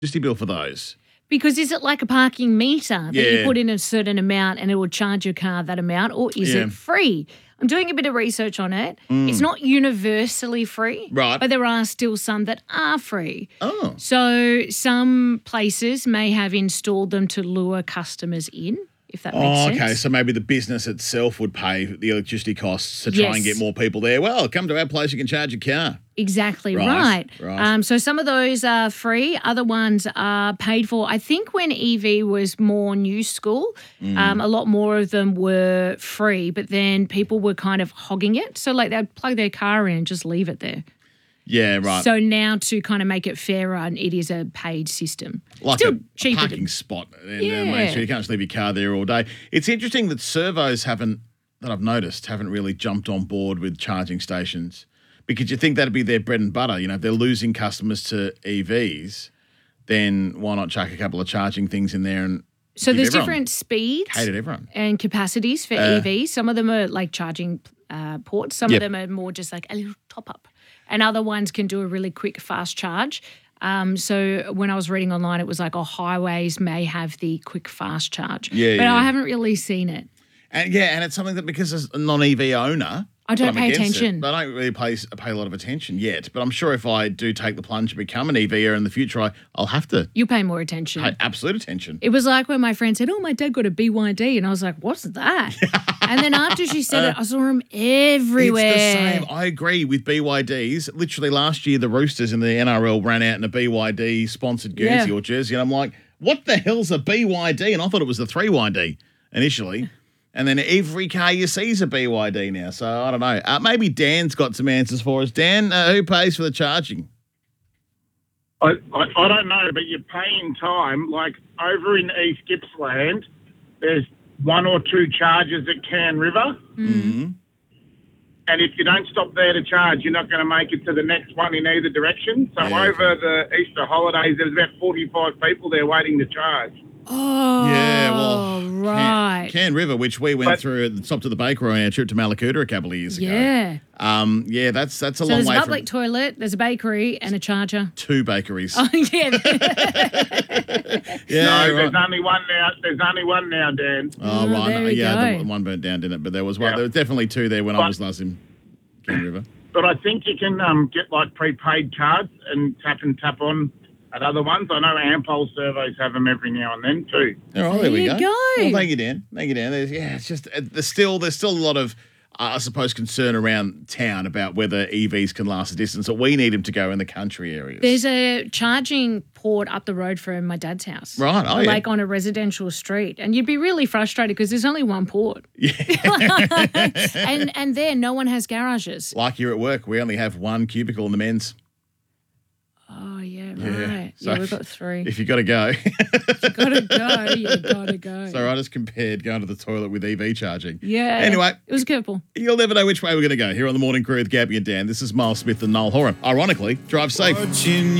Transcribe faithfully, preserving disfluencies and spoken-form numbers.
electricity bill for those? Because is it like a parking meter that Yeah. you put in a certain amount and it will charge your car that amount, or is Yeah. it free? I'm doing a bit of research on it. It's not universally free, Right. but there are still some that are free. Oh. So some places may have installed them to lure customers in, if that makes Oh, sense. okay. So maybe the business itself would pay the electricity costs to try and Yes. get more people there. Well, come to our place, you can charge your car. Exactly Right, right. right. Um, so some of those are free, other ones are paid for. I think when E V was more new school, Mm. um, a lot more of them were free, but then people were kind of hogging it. So like they'd plug their car in and just leave it there. Yeah, right. So now to kind of make it fairer, and it is a paid system. like Still a, a cheaper. parking To, spot. In, Yeah. uh, Main Street. You can't just leave your car there all day. It's interesting that servos haven't, that I've noticed, haven't really jumped on board with charging stations, because you think that'd be their bread and butter. You know, if they're losing customers to E Vs, then why not chuck a couple of charging things in there and so give there's everyone- different speeds cater to everyone? and capacities for Uh, E Vs. Some of them are like charging uh, ports. Some Yep. of them are more just like a little top up. And other ones can do a really quick, fast charge. Um, so when I was reading online, it was like, oh, highways may have the quick, fast charge. Yeah, But yeah, I yeah. haven't really seen it. And yeah, and it's something that, because as a non-E V owner, I don't I'm pay against it, attention. but I don't really pay, pay a lot of attention yet. But I'm sure if I do take the plunge to become an E Ver in the future, I, I'll have to You pay more attention. pay absolute attention. It was like when my friend said, oh, my dad got a B Y D. And I was like, what's that? And then after she said it, I saw them everywhere. It's the same. I agree with B Y Ds. Literally last year, the Roosters in the N R L ran out in a B Y D sponsored Guernsey Yeah. or jersey. And I'm like, what the hell's a B Y D? And I thought it was the three Y D initially. And then every car you see is a B Y D now. So I don't know. Uh, maybe Dan's got some answers for us. Dan, uh, who pays for the charging? I, I, I don't know, but you're paying time. Like over in East Gippsland, there's one or two charges at Cairn River. Mm-hmm. And if you don't stop there to charge, you're not going to make it to the next one in either direction. So Yeah, over the Easter holidays, there was about forty-five people there waiting to charge. Oh, Yeah, well, right. Cairn, Cairn River, which we went But- through at the top to the bakery on our trip to Malakuta a couple of years ago. Yeah. Um, yeah, that's that's a So long there's a way public from toilet, there's a bakery, and a charger. two bakeries. Oh, yeah. yeah, no, right. there's only one now. There's only one now, Dan. Oh, Oh, right. there No, we yeah, go. the one burnt down, didn't it? But there was one. Yeah. There was definitely two there when I But- was last in Cairn River. But I think you can um, get like prepaid cards and tap and tap on at other ones. I know Ampol servos have them every now and then too. All right, there, There we you go. go. Well, thank you, Dan. Thank you, Dan. There's, yeah, it's just uh, there's still there's still a lot of uh, I suppose concern around town about whether E Vs can last a distance. Or we need them to go in the country areas. There's a charging port up the road from my dad's house. Right, oh, yeah. Like on a residential street. And you'd be really frustrated because there's only one port. yeah. and and there, no one has garages. Like here at work, we only have one cubicle in the men's. Oh, yeah, Yeah. right. So Yeah, we've got three. If you got to go, Gotta go. You gotta go. so I just compared going to the toilet with E V charging. Yeah. Anyway, It was a curveball. you'll never know which way we're going to go here on the Morning Crew with Gabby and Dan. This is Miles Smith and Noel Horan. Ironically, drive safe. Watching